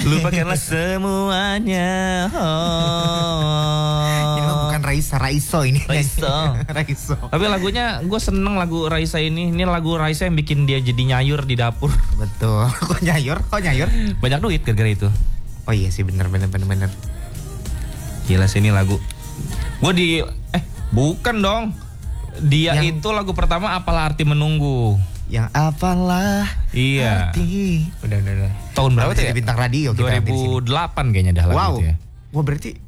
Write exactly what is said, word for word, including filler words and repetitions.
Lupakanlah semuanya. Oh. Ini mah bukan Raisa, Raiso ini. Raiso. Raiso. Tapi lagunya gue seneng lagu Raisa ini. Ini lagu Raisa yang bikin dia jadi nyayur di dapur. Betul. Kok nyayur? Kok nyayur? Banyak duit gara-gara itu. Oh iya sih, bener bener bener bener. Gila sih ini lagu. Gue di eh bukan dong. Dia Yang- itu lagu pertama Apalah Arti Menunggu. Yang apalah Iya. arti. Udah udah udah. Tahun berapa tuh ya? Jadi bintang radio kita dua di sini. ribu delapan kayaknya dah lagu Wow. itu ya. Wah berarti